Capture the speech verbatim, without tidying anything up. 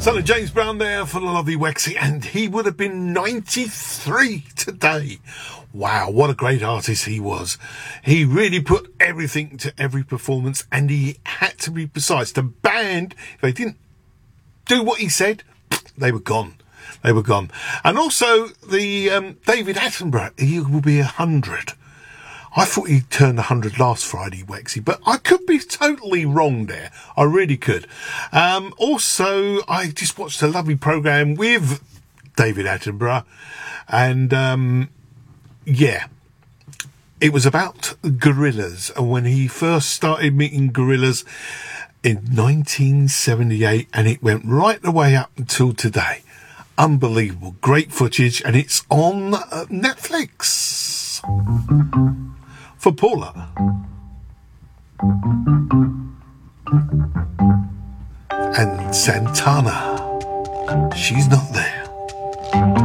Son of James Brown there for the lovely Wexy, and he would have been ninety-three today. Wow, what a great artist he was. He really put everything to every performance, and he had to be precise. The band, if they didn't do what he said, they were gone. They were gone. And also the um, David Attenborough, he will be a hundred. I thought he turned one hundred last Friday, Wexy, but I could be totally wrong there. I really could. Um, also, I just watched a lovely programme with David Attenborough, and um, yeah, it was about gorillas, and when he first started meeting gorillas in nineteen seventy-eight, and it went right the way up until today. Unbelievable. Great footage, and it's on uh, Netflix. For Paula and Santana, she's not there.